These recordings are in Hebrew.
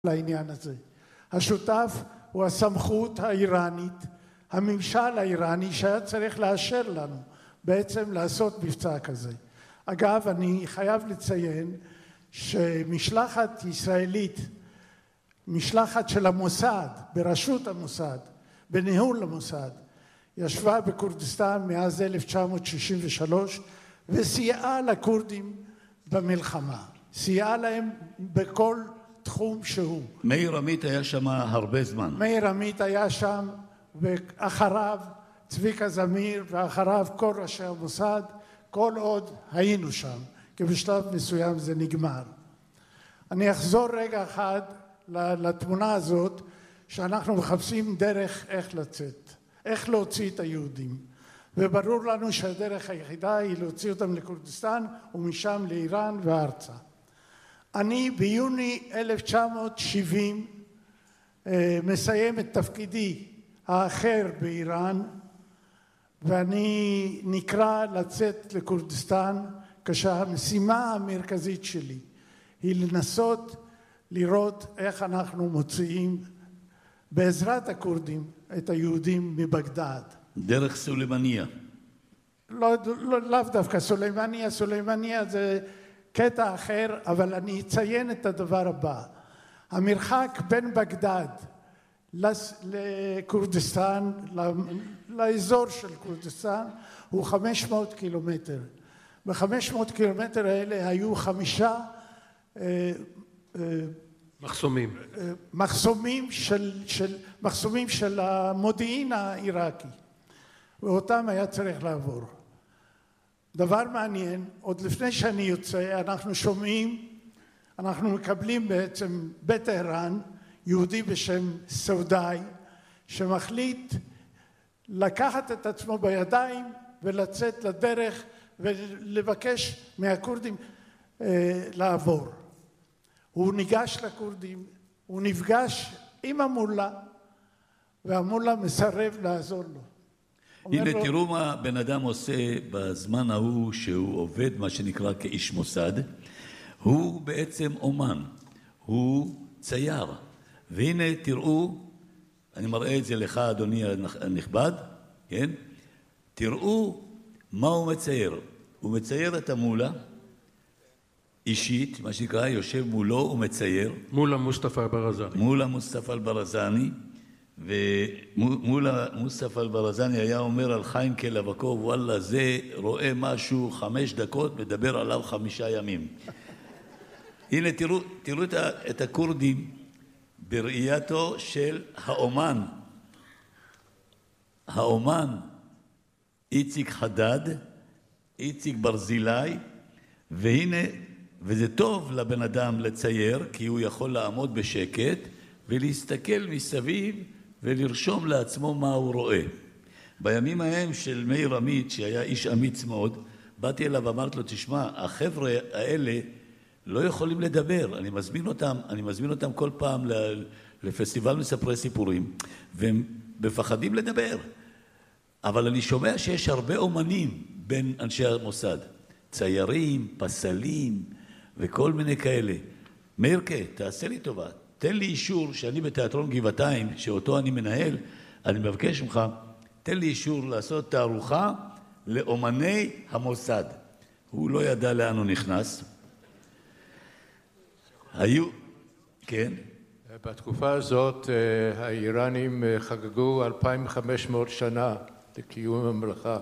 לעניין הזה. השותף הוא הסמכות האיראנית, הממשל האיראני שהיה צריך לאשר לנו בעצם לעשות מבצע כזה. אגב, אני חייב לציין שמשלחת ישראלית, משלחת של המוסד, בראשות המוסד, בניהול המוסד, ישבה בכורדיסטן מאז 1963 וסייעה לכורדים במלחמה. סייעה להם בכל תחום שהוא. מאיר עמית היה שם הרבה זמן. מאיר עמית היה שם, ואחריו צביקה זמיר, ואחריו כל ראשי המוסד, כל עוד היינו שם, כי בשלב מסוים זה נגמר. אני אחזור רגע אחד לתמונה הזאת, שאנחנו מחפשים דרך איך לצאת, איך להוציא את היהודים. וברור לנו שהדרך היחידה היא להוציא אותם לכורדיסטן, ומשם לאיראן וארצה. אני ביוני 1970 מסיים את תפקידי האחר באיראן, ואני נקרא לצאת לכורדיסטן, כשהמשימה המרכזית שלי היא לנסות לראות איך אנחנו מוציאים בעזרת הכורדים את היהודים מבגדד. דרך סולימניה. לאו דווקא סולימניה, סולימניה זה קטע אחר, אבל אני אציין את הדבר הבא. המרחק בין בגדד לכורדיסטן, לאזור של כורדיסטן, הוא 500 קילומטר. ב-500 קילומטר האלה היו 5 מחסומים של המודיעין העיראקי, ואותם היה צריך לעבור. דבר מעניין, עוד לפני שאני יוצא, אנחנו מקבלים בעצם בטהרן יהודי בשם סעודאי, שמחליט לקחת את עצמו בידיים ולצאת לדרך ולבקש מהכורדים לעבור. הוא ניגש לכורדים, הוא נפגש עם המולה, והמולה מסרב לעזור לו. הנה תראו מה בן אדם עושה בזמן ההוא שהוא עובד מה שנקרא כאיש מוסד. הוא בעצם אומן, הוא צייר. והנה תראו, אני מראה את זה לך אדוני הנכבד, כן? תראו מה הוא מצייר. הוא מצייר את המולה אישית, מה שנקרא, יושב מולו ומצייר. מולה מוסטפא אל-ברזני. מולה מוסטפא אל-ברזני. ומולה מוסטפא אל-ברזני היה אומר על חיים כלבקוב, וואלה זה רואה משהו 5 דקות, מדבר עליו 5 ימים. הנה תראו את הכורדים בראייתו של האומן איציק חדד, איציק ברזילי, והנה, וזה טוב לבן אדם לצייר, כי הוא יכול לעמוד בשקט ולהסתכל מסביב ולרשום לעצמו מה הוא רואה. בימים ההם של מאיר עמית, שהיה איש אמיץ מאוד, באתי אליו ואמרתי לו, תשמע, החבר'ה האלה לא יכולים לדבר. אני מזמין אותם כל פעם לפסטיבל מספרי סיפורים, והם מפחדים לדבר. אבל אני שומע שיש הרבה אומנים בין אנשי המוסד. ציירים, פסלים וכל מיני כאלה. מאירקה, תעשה לי טובה. תן לי אישור שאני בתיאטרון גבעתיים, שאותו אני מנהל, אני מבקש ממך, תן לי אישור לעשות תערוכה לאומני המוסד. הוא לא ידע לאן הוא נכנס. כן? בתקופה הזאת האיראנים חגגו 2,500 שנה לקיום הממלכה.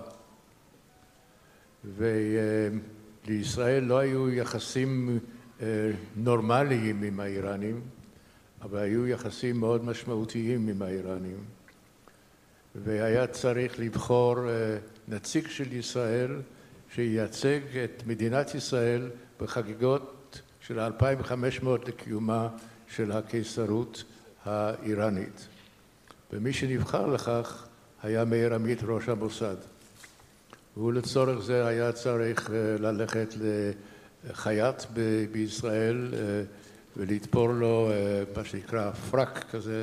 ולישראל לא היו יחסים נורמליים עם האיראנים, אבל היו יחסים מאוד משמעותיים עם האיראנים. והיה צריך לבחור נציג של ישראל שייצג את מדינת ישראל בחגיגות של 2,500 לקיומה של הקיסרות האיראנית. ומי שנבחר לכך היה מאיר עמית ראש המוסד. והוא לצורך זה היה צריך ללכת לחייט בישראל ולתפור לו מה שנקרא פרק כזה,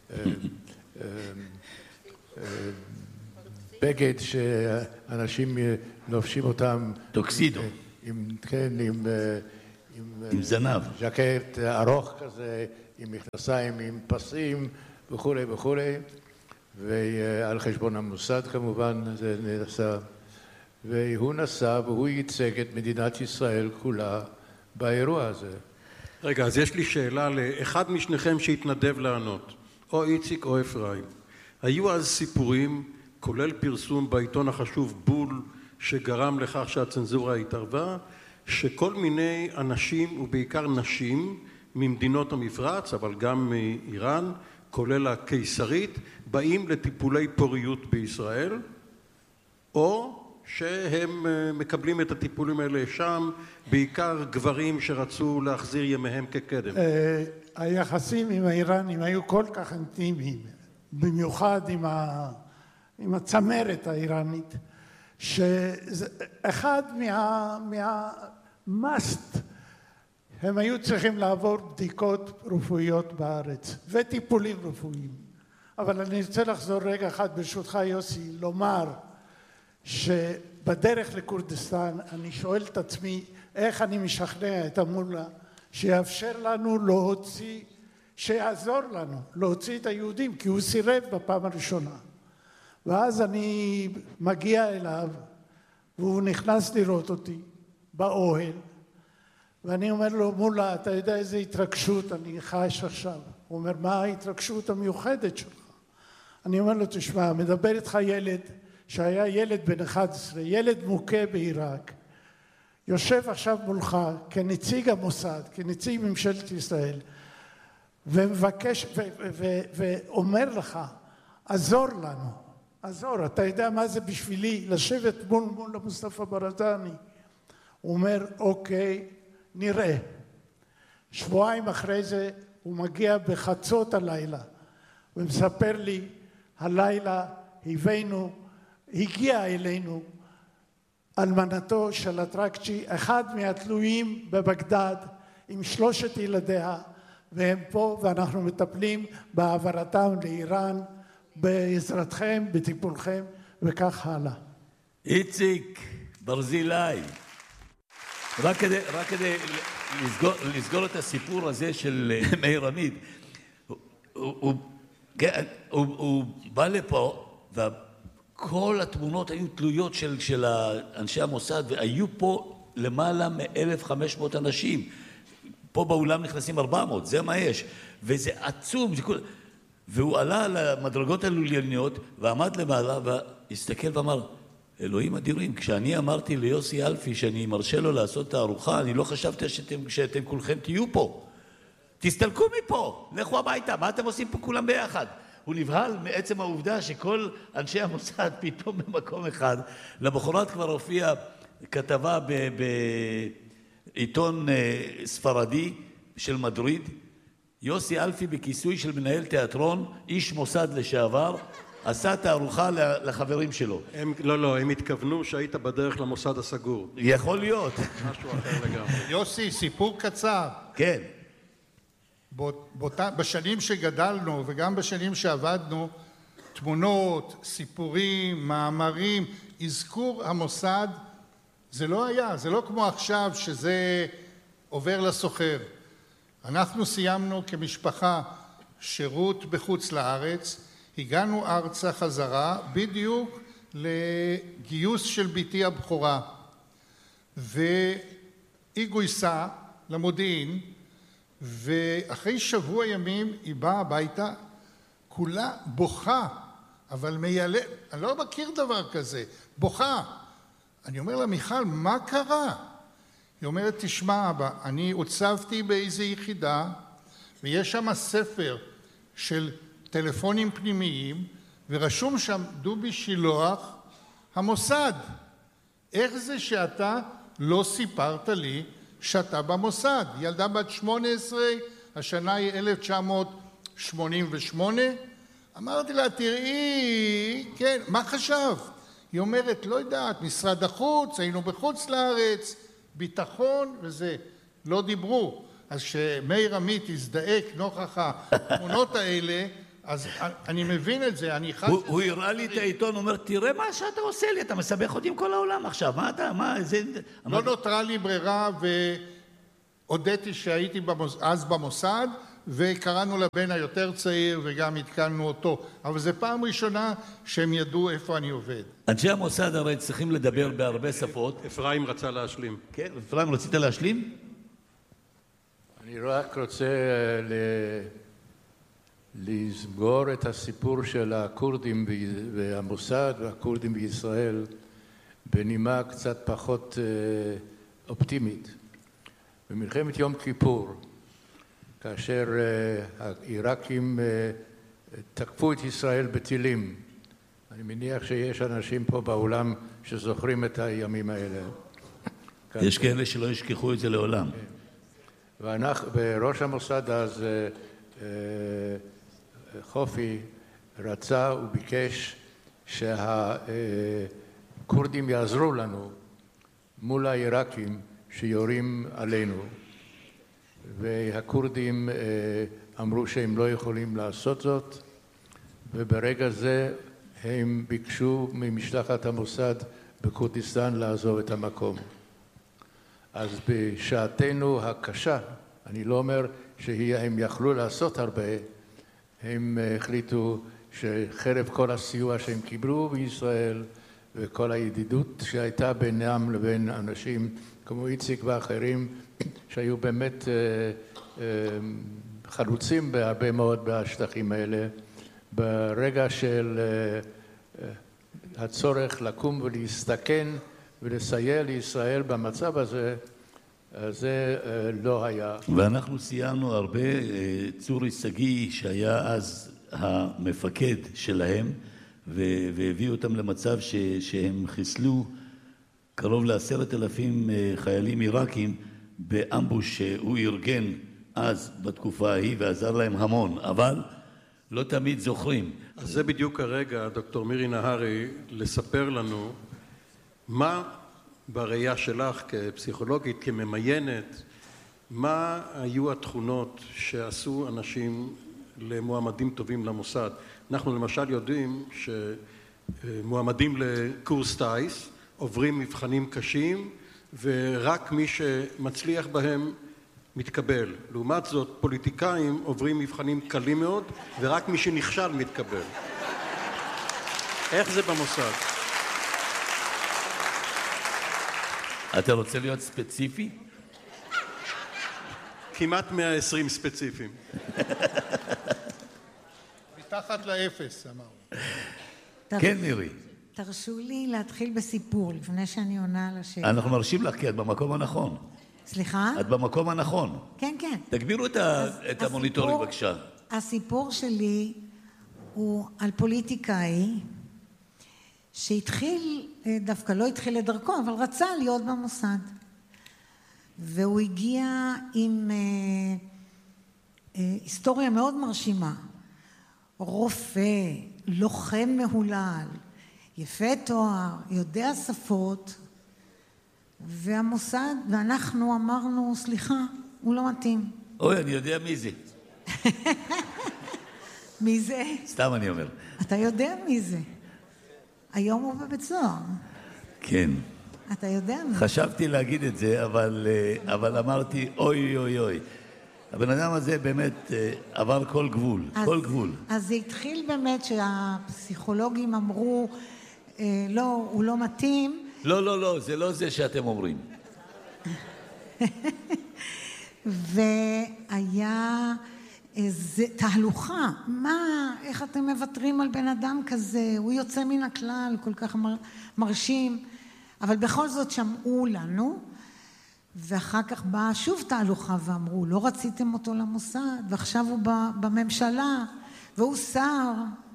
בגד שאנשים לובשים אותם. טוקסידו. כן, עם עם זנב. ז'קט ארוך כזה, עם מכנסיים, עם פסים וכו' וכו', ועל חשבון המוסד כמובן זה נעשה, והוא נסע והוא ייצג את מדינת ישראל כולה באירוע הזה. רגע, אז יש לי שאלה לאחד משניכם שהתנדב לענות, או איציק או אפרים. היו אז סיפורים, כולל פרסום בעיתון החשוב בול, שגרם לכך שהצנזורה התערבה, שכל מיני אנשים ובעיקר נשים ממדינות המפרץ, אבל גם מאיראן, כולל הקיסרית, באים לטיפולי פוריות בישראל, או שהם מקבלים את הטיפולים האלה שם, בעיקר גברים שרצו להחזיר ימיהם כקדם. היחסים עם האיראנים היו כל כך אינטימיים, במיוחד עם הצמרת האיראנית, שאחד מהמאסט, הם היו צריכים לעבור בדיקות רפואיות בארץ וטיפולים רפואיים. אבל אני רוצה לחזור רגע אחד ברשותך יוסי, לומר שבדרך לכורדיסטן אני שואל את עצמי איך אני משכנע את המולה שיאפשר לנו להוציא, שיעזור לנו להוציא את היהודים, כי הוא סירב בפעם הראשונה. ואז אני מגיע אליו והוא נכנס לראות אותי באוהל, ואני אומר לו, מולה, אתה יודע איזה התרגשות אני חש עכשיו? הוא אומר, מה ההתרגשות המיוחדת שלך? אני אומר לו, תשמע, מדבר איתך ילד שהיה ילד בן 11, ילד מוכה בעיראק, יושב עכשיו מולך כנציג המוסד, כנציג ממשלת ישראל, ומבקש ואומר לך, עזור לנו, עזור, אתה יודע מה זה בשבילי לשבת מול מוסטפא ברזני? הוא אומר, אוקיי, נראה. שבועיים אחרי זה הוא מגיע בחצות הלילה ומספר לי, הלילה הגיע אלינו אלמנתו של אטרקצ'י, אחד מהתלויים בבגדד עם 3 ילדיה, והם פה ואנחנו מטפלים בהעברתם לאיראן בעזרתכם, בטיפולכם וכך הלאה. איציק ברזילי, רק כדי לסגור את הסיפור הזה של מאיר עמית, הוא בא לפה וכל התמונות היו תלויות של אנשי המוסד, והיו פה למעלה מ-1,500 אנשים. פה באולם נכנסים 400, זה מה יש, וזה עצום, והוא עלה על המדרגות הלולייניות ועמד למעלה והסתכל ואמר, אלוהים אדירים, כשאני אמרתי ליוסי אלפי שאני מרשה לו לעשות את הארוחה, אני לא חשבתי שאתם כולכם תהיו פה. תסתלקו מפה, לכו הביתה, מה אתם עושים פה כולם ביחד? הוא נבהל מעצם העובדה שכל אנשי המוסד פתאום במקום אחד. למחרת כבר הופיעה כתבה בעיתון ספרדי של מדריד, יוסי אלפי בכיסוי של מנהל תיאטרון, איש מוסד לשעבר, עשה את הארוחה לחברים שלו. לא, הם התכוונו שהיית בדרך למוסד הסגור. יכול להיות. משהו אחר לגמרי. יוסי, סיפור קצר. כן. בשנים שגדלנו וגם בשנים שעבדנו, תמונות, סיפורים, מאמרים, אזכור המוסד, זה לא היה, זה לא כמו עכשיו שזה עובר לסוחר. אנחנו סיימנו כמשפחה שירות בחוץ לארץ, הגענו ארצה חזרה בדיוק לגיוס של ביתי הבכורה, והיא גויסה למודיעין, ואחרי שבוע ימים היא באה הביתה, כולה בוכה, אבל מיילד, אני לא מכיר דבר כזה, בוכה. אני אומר לה, מיכל, מה קרה? היא אומרת, תשמע אבא, אני הוצבתי באיזו יחידה, ויש שם ספר של טלפונים פנימיים, ורשום שם דובי שילוח, המוסד. איך זה שאתה לא סיפרת לי שאתה במוסד? ילדה בת 18, השנה היא 1988. אמרתי לה, תראי, כן, מה חשב? היא אומרת, לא יודעת, משרד החוץ, היינו בחוץ לארץ, ביטחון וזה. לא דיברו. אז שמאיר עמית הזדעק נוכח התמונות האלה, אז אני מבין את זה, אני חש... הוא הראה לי את העיתון, הוא אומר, תראה מה שאתה עושה לי, אתה מסבך אותי עם כל העולם עכשיו, מה אתה, מה, זה... לא נותרה לי ברירה, והודיתי שהייתי אז במוסד, וקראנו לבן היותר צעיר וגם התקלנו אותו. אבל זו פעם ראשונה שהם ידעו איפה אני עובד. אנשי המוסד הרי צריכים לדבר בהרבה שפות. אפרים רצה להשלים. כן, אפרים, רצית להשלים? אני רק רוצה לסגור את הסיפור של הכורדים והמוסד והכורדים בישראל בנימה קצת פחות אופטימית. במלחמת יום כיפור, כאשר העיראקים תקפו את ישראל בטילים, אני מניח שיש אנשים פה בעולם שזוכרים את הימים האלה. יש כאלה שלא ישכחו את זה לעולם. וראש המוסד אז, חופי, רצה וביקש שהכורדים יעזרו לנו מול העיראקים שיורים עלינו. והכורדים אמרו שהם לא יכולים לעשות זאת, וברגע זה הם ביקשו ממשלחת המוסד בכורדיסטן לעזוב את המקום. אז בשעתנו הקשה, אני לא אומר שהם יכלו לעשות הרבה, הם החליטו שחרף כל הסיוע שהם קיבלו בישראל וכל הידידות שהייתה בינם לבין אנשים כמו איציק ואחרים שהיו באמת חלוצים בהרבה מאוד בשטחים האלה, ברגע של הצורך לקום ולהסתכן ולסייע לישראל במצב הזה, זה לא היה. ואנחנו סיימנו הרבה. צורי שגיא שהיה אז המפקד שלהם והביאו אותם למצב שהם חיסלו קרוב ל10,000 חיילים עיראקים באמבוש שהוא ארגן אז בתקופה ההיא ועזר להם המון, אבל לא תמיד זוכרים. אז זה בדיוק הרגע, דוקטור מירי נהרי, לספר לנו מה בראייה שלך כפסיכולוגית, כממיינת, מה היו התכונות שעשו אנשים למועמדים טובים למוסד. אנחנו למשל יודעים שמועמדים לקורס טייס עוברים מבחנים קשים ורק מי שמצליח בהם מתקבל. לעומת זאת, פוליטיקאים עוברים מבחנים קלים מאוד ורק מי שנכשל מתקבל. איך זה במוסד? אתה רוצה להיות ספציפי? כמעט 120 ספציפיים. מתחת לאפס, אמרנו. כן, מירי. תרשו לי להתחיל בסיפור לפני שאני עונה על השאלה. אנחנו מרשים לך, כי את במקום הנכון. סליחה? את במקום הנכון. כן, כן. תגבירו את המוניטורים, בבקשה. הסיפור שלי הוא על פוליטיקאי שהתחיל, דווקא לא התחיל לדרכו, אבל רצה להיות במוסד. והוא הגיע עם היסטוריה מאוד מרשימה. רופא, לוחם מהולל, יפה תואר, יודע שפות, והמוסד, ואנחנו אמרנו, סליחה, הוא לא מתאים. אוי, אני יודע מי זה. מי זה? סתם אני אומר. אתה יודע מי זה. היום הוא בבית סוהר. כן. אתה יודע מי. חשבתי להגיד את זה, אבל אמרתי, אוי, אוי, אוי. הבן אדם הזה באמת עבר כל גבול, כל גבול. אז זה התחיל באמת שהפסיכולוגים אמרו, לא, הוא לא מתאים. לא, לא, לא, זה לא זה שאתם אומרים. והיה איזה תהלוכה. מה, איך אתם מוותרים על בן אדם כזה? הוא יוצא מן הכלל, כל כך מרשים. אבל בכל זאת שמעו לנו, ואחר כך באה שוב תהלוכה ואמרו, לא רציתם אותו למוסד, ועכשיו הוא בממשלה, והוא שר.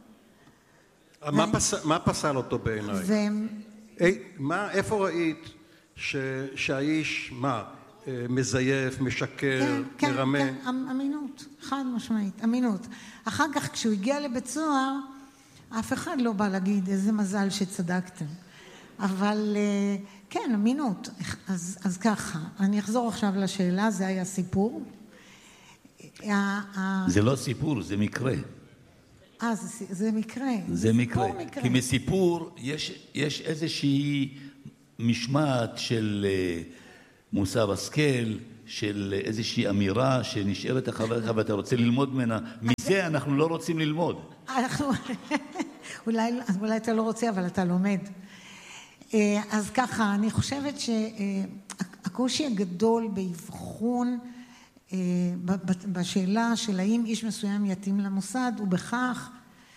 מה פסל אותו בעיניי? איפה ראית שהאיש, מזייף, משקר, מרמה? כן, אמינות, חד משמעית, אמינות. אחר כך כשהוא הגיע לבית סוהר, אף אחד לא בא להגיד איזה מזל שצדקתם. אבל כן, אמינות. אז ככה, אני אחזור עכשיו לשאלה, זה היה סיפור. זה לא סיפור, זה מקרה. זה מקרה. זה מקרה. כי מסיפור יש איזושהי משמעת של מוסר השכל, של איזושהי אמירה שנשארת אחריך ואתה רוצה ללמוד ממנה, מזה אנחנו לא רוצים ללמוד. אולי אתה לא רוצה, אבל אתה לומד. אז ככה, אני חושבת שהקושי הגדול באבחון, בשאלה של האם איש מסוים יתאים למוסד, הוא בכך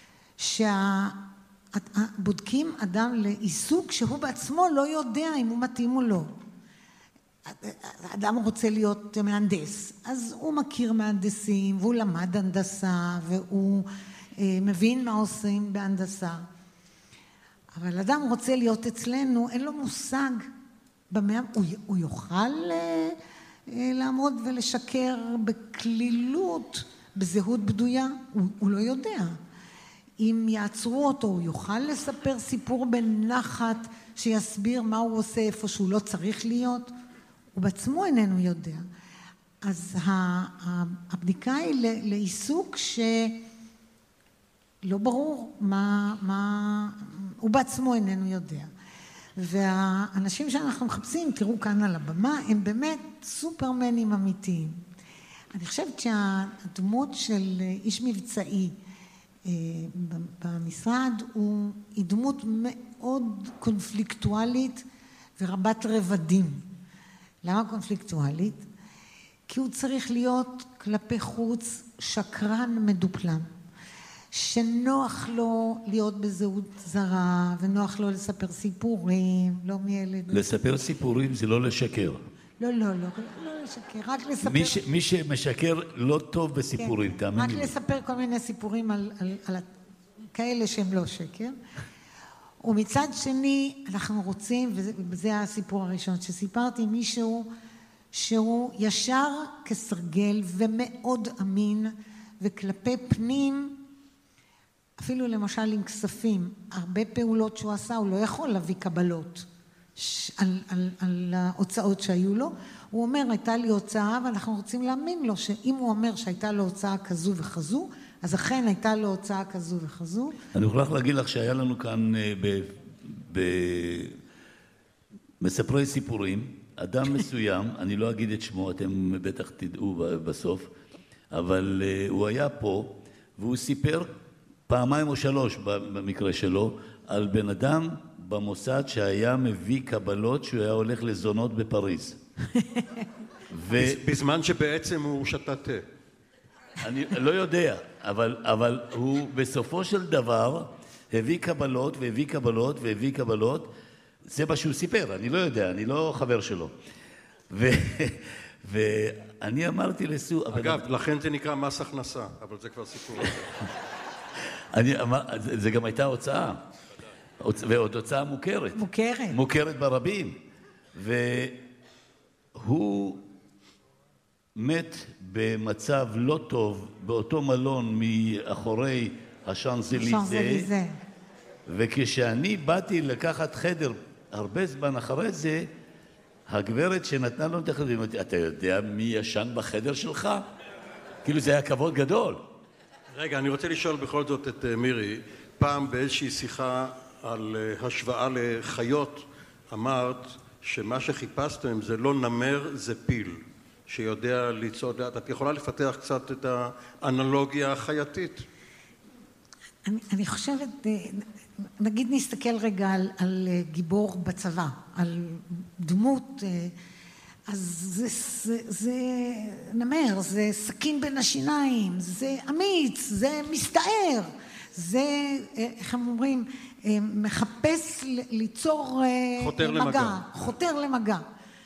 שבודקים אדם לעיסוק שהוא בעצמו לא יודע אם הוא מתאים או לא. אדם רוצה להיות מהנדס, אז הוא מכיר מהנדסים, והוא למד הנדסה, והוא מבין מה עושים בהנדסה. אבל אדם רוצה להיות אצלנו, אין לו מושג במה, הוא יוכל לעמוד ולשקר בכלילות, בזהות בדויה, הוא לא יודע. אם יעצרו אותו, הוא יוכל לספר סיפור בנחת שיסביר מה הוא עושה איפה שהוא לא צריך להיות, הוא בעצמו איננו יודע. אז הבדיקה היא לעיסוק שלא ברור מה הוא בעצמו איננו יודע. והאנשים שאנחנו מחפשים, תראו כאן על הבמה, הם באמת סופרמנים אמיתיים. אני חושבת שהדמות של איש מבצעי במשרד היא דמות מאוד קונפליקטואלית ורבת רבדים. למה קונפליקטואלית? כי הוא צריך להיות כלפי חוץ שקרן מדופלם. שנוח לו להיות בזהות זרה, ונוח לו לספר סיפורים, לא מילד. לספר סיפורים זה לא לשקר. לא לשקר, רק לספר... מי שמשקר לא טוב בסיפורים, תאמיני לי. רק לספר כל מיני סיפורים על כאלה שהם לא שקר. ומצד שני, אנחנו רוצים, וזה הסיפור הראשון שסיפרתי, מישהו שהוא ישר כסרגל ומאוד אמין, וכלפי פנים, אפילו למשל עם כספים, הרבה פעולות שהוא עשה, הוא לא יכול להביא קבלות על ההוצאות שהיו לו. הוא אומר, הייתה לי הוצאה, ואנחנו רוצים להאמין לו שאם הוא אומר שהייתה לו הוצאה כזו וכזו, אז אכן הייתה לו הוצאה כזו וכזו. אני יכול להגיד לך שהיה לנו כאן מספרי סיפורים, אדם מסוים, אני לא אגיד את שמו, אתם בטח תדעו בסוף, אבל הוא היה פה, והוא סיפר פעמיים או שלוש במקרה שלו, על בן אדם במוסד שהיה מביא קבלות שהוא היה הולך לזונות בפריז. בזמן שבעצם הוא שתה תה. אני לא יודע, אבל הוא בסופו של דבר הביא קבלות והביא קבלות והביא קבלות. זה מה שהוא סיפר, אני לא יודע, אני לא חבר שלו. ואני אמרתי לסו... אגב, לכן זה נקרא מס הכנסה, אבל זה כבר סיפור. זה גם הייתה הוצאה, ועוד הוצאה מוכרת. מוכרת ברבים. והוא מת במצב לא טוב, באותו מלון מאחורי השאנזליזה. וכשאני באתי לקחת חדר הרבה זמן אחרי זה, הגברת שנתנה לו את החדר, אתה יודע מי ישן בחדר שלך? כאילו זה היה כבוד גדול. רגע, אני רוצה לשאול בכל זאת את מירי, פעם באיזושהי שיחה על השוואה לחיות, אמרת שמה שחיפשתם זה לא נמר, זה פיל, שיודע לצעוד לאט. את יכולה לפתח קצת את האנלוגיה החייתית? אני חושבת, נגיד נסתכל רגע על גיבור בצבא, על דמות, אז זה נמר, זה סכין בין השיניים, זה אמיץ, זה מסתער, זה, איך הם אומרים, מחפש ליצור מגע, חותר למגע.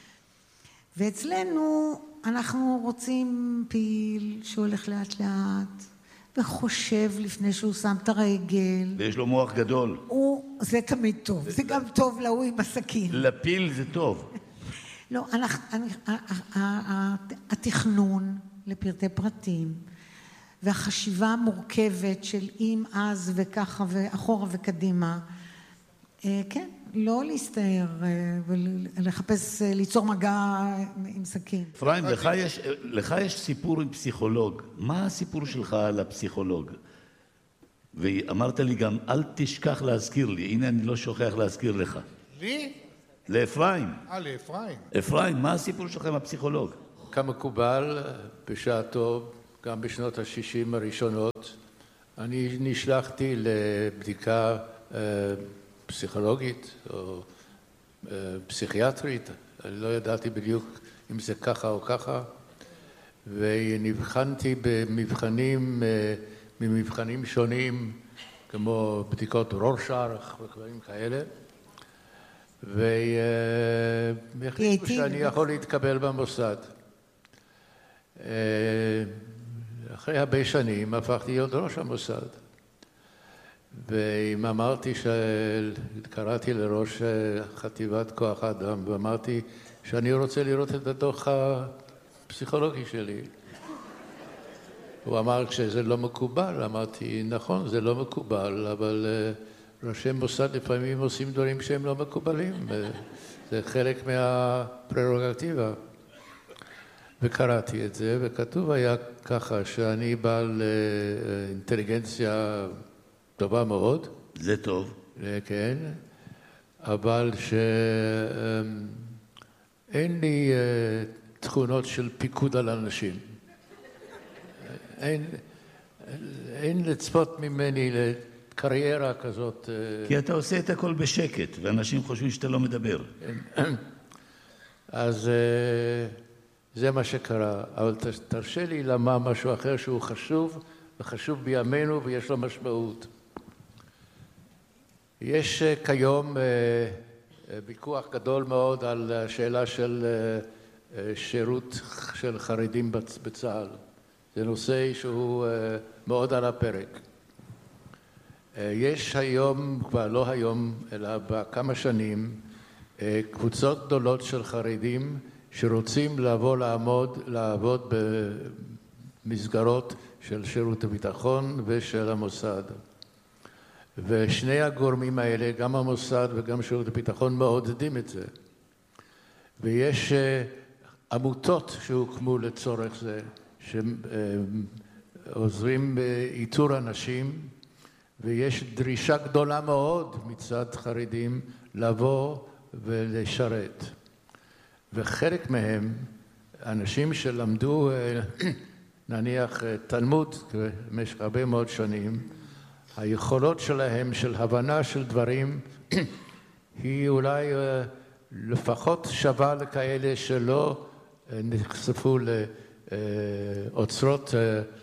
ואצלנו אנחנו רוצים פיל שהולך לאט לאט, וחושב לפני שהוא שם את הרגל. ויש לו מוח גדול. זה תמיד טוב, זה גם טוב להוא עם הסכין. לפיל זה טוב. לא, התכנון לפרטי פרטים, והחשיבה המורכבת של אם אז וככה ואחורה וקדימה, כן, לא להסתער ולחפש, ליצור מגע עם סכין. אפרים, לך יש סיפור עם פסיכולוג. מה הסיפור שלך על הפסיכולוג? ואמרת לי גם, אל תשכח להזכיר לי. הנה, אני לא שוכח להזכיר לך. לי? לאפרים. לאפרים. אפרים, מה הסיפור שלך עם הפסיכולוג? כמקובל בשעתו, גם בשנות ה-60 הראשונות, אני נשלחתי לבדיקה פסיכולוגית או פסיכיאטרית, אני לא ידעתי בדיוק אם זה ככה או ככה, ונבחנתי במבחנים שונים, כמו בדיקות רורשאך ודברים כאלה, והחליטו שאני יכול להתקבל במוסד. אחרי הרבה שנים הפכתי להיות ראש המוסד, ואם אמרתי שקראתי לראש חטיבת כוח האדם ואמרתי שאני רוצה לראות את הדוח הפסיכולוגי שלי, הוא אמר שזה לא מקובל. אמרתי נכון, זה לא מקובל, אבל ראשי מוסד לפעמים עושים דברים שהם לא מקובלים, זה חלק מהפררוגטיבה. וקראתי את זה, וכתוב היה ככה שאני בעל אינטליגנציה טובה מאוד. זה טוב. כן, אבל שאין לי תכונות של פיקוד על אנשים. אין לצפות ממני לקריירה כזאת. כי אתה עושה את הכל בשקט, ואנשים חושבים שאתה לא מדבר. אז זה מה שקרה, אבל תרשה לי לומר משהו אחר שהוא חשוב, וחשוב בימינו ויש לו משמעות. יש כיום ויכוח גדול מאוד על השאלה של שירות של חרדים בצה"ל. זה נושא שהוא מאוד על הפרק. יש היום, כבר לא היום, אלא בכמה שנים, קבוצות גדולות של חרדים שרוצים לעבוד במסגרות של שירות הביטחון ושל המוסד. ושני הגורמים האלה, גם המוסד וגם שירות הביטחון, מעודדים את זה. ויש עמותות שהוקמו לצורך זה, שעוזרים באיתור אנשים, ויש דרישה גדולה מאוד מצד חרדים לבוא ולשרת. וחלק מהם, אנשים שלמדו נניח תלמוד במשך הרבה מאוד שנים, היכולות שלהם של הבנה של דברים היא אולי לפחות שווה לכאלה שלא נחשפו לאוצרות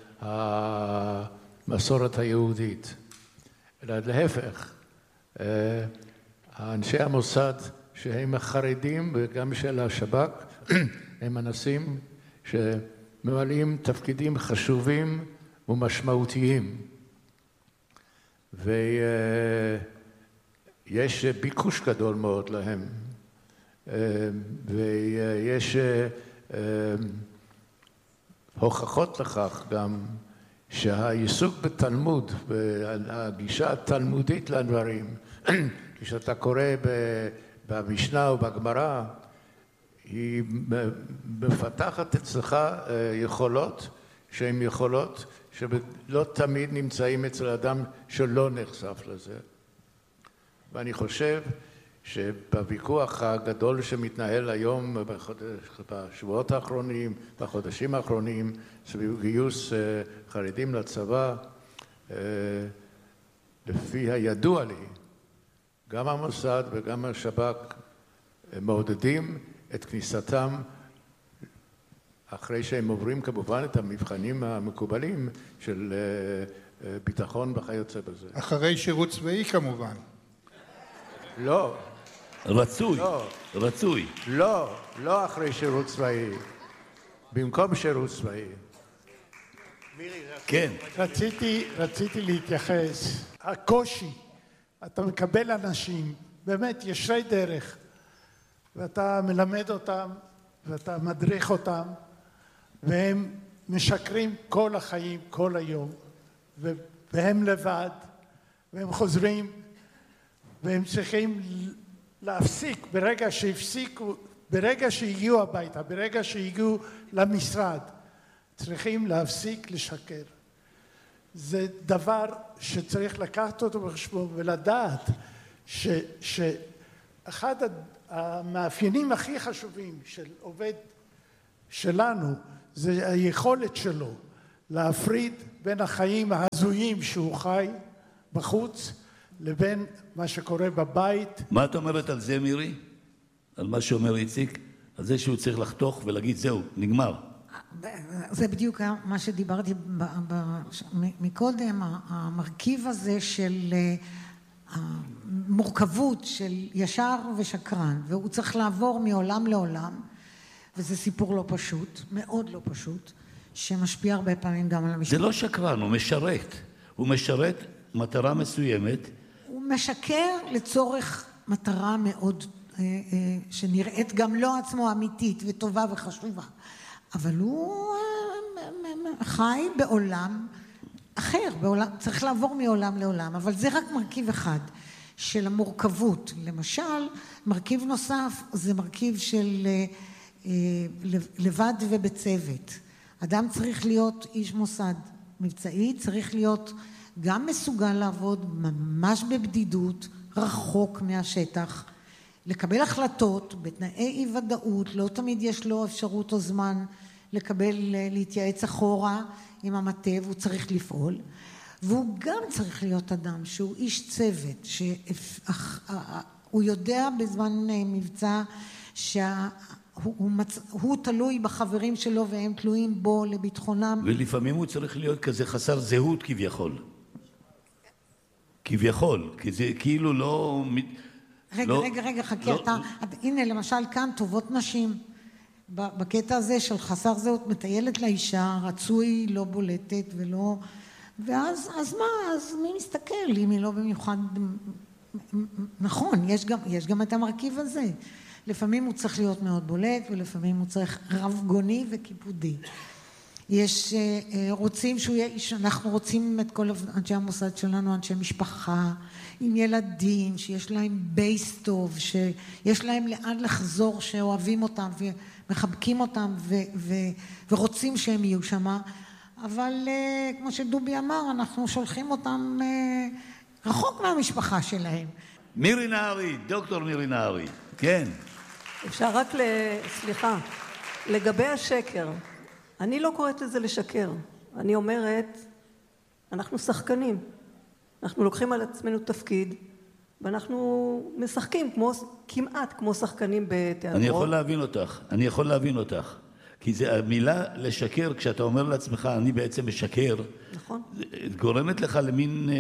המסורת היהודית. אלא להפך, אנשי המוסד שהם החרדים וגם של השב"כ הם אנשים שממלאים תפקידים חשובים ומשמעותיים. ויש ביקוש גדול מאוד להם, ויש הוכחות לכך גם שהעיסוק בתלמוד והגישה התלמודית לדברים, כשאתה קורא במשנה או בגמרא, היא מפתחת אצלך יכולות שהן יכולות שלא תמיד נמצאים אצל אדם שלא נחשף לזה. ואני חושב שבוויכוח הגדול שמתנהל היום בשבועות האחרונים, בחודשים האחרונים, סביב גיוס חרדים לצבא, לפי הידוע לי, גם המוסד וגם השב"כ מעודדים את כניסתם אחרי שהם עוברים כמובן את המבחנים המקובלים של ביטחון וכיוצא בזה. אחרי שירות צבאי כמובן. לא. רצוי. לא. רצוי. לא אחרי שירות צבאי. במקום שירות צבאי. כן. רציתי להתייחס. הקושי, אתה מקבל אנשים, באמת ישרי דרך, ואתה מלמד אותם, ואתה מדריך אותם, והם משקרים כל החיים, כל היום, והם לבד, והם חוזרים, והם צריכים להפסיק ברגע שהגיעו הביתה, ברגע שהגיעו למשרד, צריכים להפסיק לשקר. זה דבר שצריך לקחת אותו בחשבון ולדעת שאחד המאפיינים הכי חשובים של עובד שלנו זה היכולת שלו להפריד בין החיים ההזויים שהוא חי בחוץ לבין מה שקורה בבית. מה את אומרת על זה, מירי? על מה שאומר איציק? על זה שהוא צריך לחתוך ולהגיד זהו, נגמר. זה בדיוק מה שדיברתי מקודם, המרכיב הזה של המורכבות של ישר ושקרן, והוא צריך לעבור מעולם לעולם, וזה סיפור לא פשוט, מאוד לא פשוט, שמשפיע הרבה פעמים גם על המשפט. זה לא שקרן, הוא משרת. הוא משרת מטרה מסוימת. הוא משקר לצורך מטרה מאוד, שנראית גם לא עצמו אמיתית וטובה וחשובה. אבל הוא חי בעולם אחר, צריך לעבור מעולם לעולם, אבל זה רק מרכיב אחד של המורכבות. למשל, מרכיב נוסף זה מרכיב של לבד ובצוות. אדם צריך להיות איש מוסד מבצעי, צריך להיות גם מסוגל לעבוד ממש בבדידות, רחוק מהשטח, לקבל החלטות בתנאי אי ודאות, לא תמיד יש לו אפשרות או זמן להתייעץ אחורה עם המטה, והוא צריך לפעול. והוא גם צריך להיות אדם שהוא איש צוות, שהוא יודע בזמן מבצע שהוא תלוי בחברים שלו והם תלויים בו לביטחונם. ולפעמים הוא צריך להיות כזה חסר זהות כביכול. כביכול, כי זה כאילו לא... רגע, חכה, הנה למשל כאן טובות נשים, בקטע הזה של חסר זהות, מטיילת לאישה, רצוי, לא בולטת ולא... ואז מה? אז מי מסתכל אם היא לא במיוחד... נכון, יש גם את המרכיב הזה. לפעמים הוא צריך להיות מאוד בולט, ולפעמים הוא צריך רבגוני וקיפודי. יש רוצים שהוא יהיה איש, אנחנו רוצים את כל אנשי המוסד שלנו, אנשי משפחה, עם ילדים, שיש להם בייס טוב, שיש להם לאן לחזור, שאוהבים אותם ומחבקים אותם ורוצים שהם יהיו שם. אבל כמו שדובי אמר, אנחנו שולחים אותם רחוק מהמשפחה שלהם. מירי נהרי, דוקטור מירי נהרי, כן. אפשר רק סליחה, לגבי השקר, אני לא קוראת לזה לשקר. אני אומרת, אנחנו שחקנים. אנחנו לוקחים על עצמנו תפקיד, ואנחנו משחקים כמעט כמו שחקנים בתיאטרון. אני יכול להבין אותך. כי זה המילה לשקר, כשאתה אומר לעצמך, אני בעצם משקר. נכון. גורמת לך למין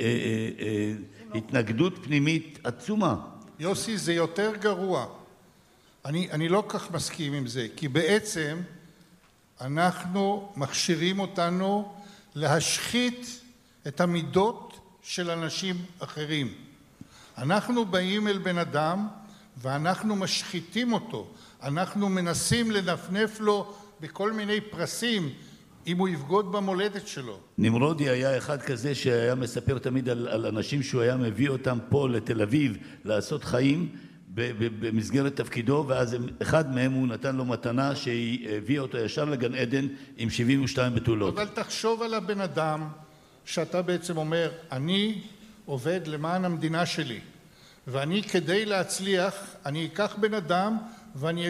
התנגדות פנימית עצומה. יוסי, זה יותר גרוע. אני לא כך מסכים עם זה, כי בעצם אנחנו מכשירים אותנו להשחית את המידות של אנשים אחרים. אנחנו באים אל בן אדם ואנחנו משחיתים אותו. אנחנו מנסים לנפנף לו בכל מיני פרסים אם הוא יבגוד במולדת שלו. נמרודי היה אחד כזה שהיה מספר תמיד על אנשים שהוא היה מביא אותם פה לתל אביב לעשות חיים במסגרת תפקידו, ואז אחד מהם הוא נתן לו מתנה שהיא הביאה אותו ישר לגן עדן עם 72 בתולות. אבל תחשוב על הבן אדם שאתה בעצם אומר, אני עובד למען המדינה שלי, ואני כדי להצליח, אני אקח בן אדם ואני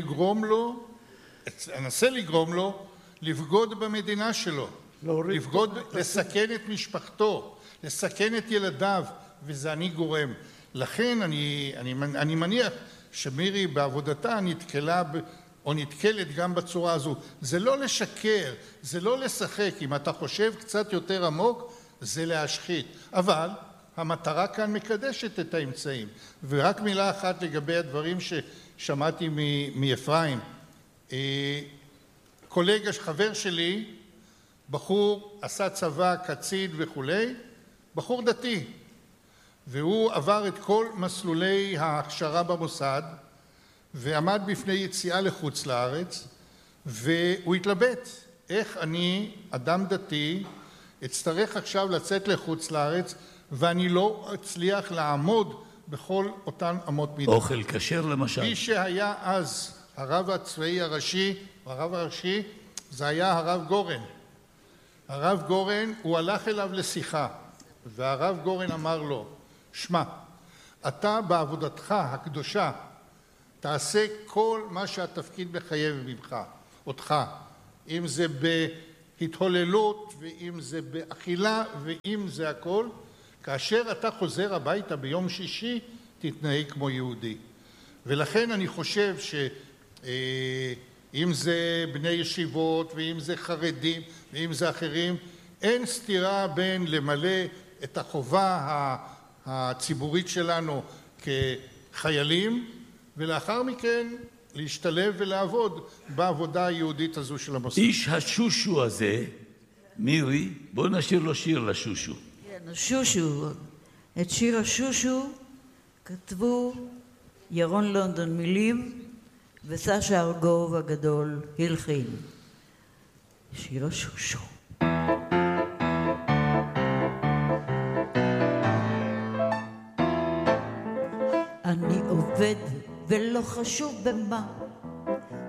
אנסה לגרום לו לבגוד במדינה שלו, לסכן את משפחתו, לסכן את ילדיו, וזה אני גורם. לכן אני מניח שמירי בעבודתה נתקלה או נתקלת גם בצורה הזו. זה לא לשקר, זה לא לשחק. אם אתה חושב קצת יותר עמוק, זה להשחית. אבל המטרה כאן מקדשת את האמצעים. ורק מילה אחת לגבי הדברים ששמעתי מאפרים. קולגה, חבר שלי, בחור עשה צבא, קצין וכו', בחור דתי. והוא עבר את כל מסלולי ההכשרה במוסד, ועמד בפני יציאה לחוץ לארץ, והוא התלבט, איך אני, אדם דתי, אצטרך עכשיו לצאת לחוץ לארץ, ואני לא אצליח לעמוד בכל אותן אמות מידה. אוכל כשר למשל. מי שהיה אז הרב הצבאי הראשי, הרב הראשי, זה היה הרב גורן. הרב גורן, הוא הלך אליו לשיחה, והרב גורן אמר לו, שמע, אתה בעבודתך הקדושה תעשה כל מה שהתפקיד מחייב ממך. אותך, אם זה בהתהוללות ואם זה באכילה ואם זה הכל, כאשר אתה חוזר הביתה ביום שישי תתנהג כמו יהודי. ולכן אני חושב שאם זה בני ישיבות ואם זה חרדים ואם זה אחרים, אין סתירה בין למלא את החובה הציבורית שלנו כחיילים ולאחר מכן להשתלב ולעבוד בעבודה היהודית הזו של המוסד. איש השושו הזה, מירי, בואו נשאיר לו שיר לשושו. כן, השושו. את שיר השושו כתבו ירון לונדון מילים וסשה ארגוב הגדול הלחין. שיר השושו. אני עובד ולא חשוב במה,